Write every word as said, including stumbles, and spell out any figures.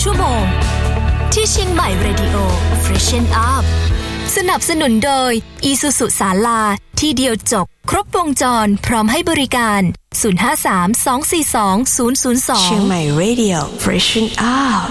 ชั่วโมงที่เชียงใหม่ Radio Freshen Up สนับสนุนโดย Isuzu ศาลาที่เดียวจบครบวงจรพร้อมให้บริการศูนย์ ห้า สาม สอง สี่ สอง ศูนย์ ศูนย์ สองเชียงใหม่ Radio Freshen Up